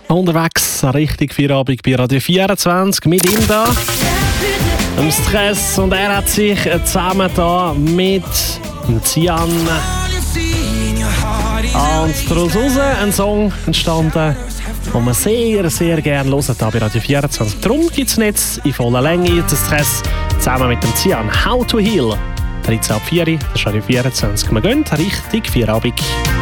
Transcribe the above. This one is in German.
Unterwegs, richtig Feierabend bei Radio 24 mit ihm da. Im Stress. Und er hat sich zusammen da mit Cian und daraus ein Song entstanden, den wir sehr, sehr gerne hören hier bei Radio 24. Darum gibt es jetzt in voller Länge den Stress zusammen mit dem Cian. How to Heal. 13 ab 4, das ist Radio 24. Wir gehen richtig Feierabend.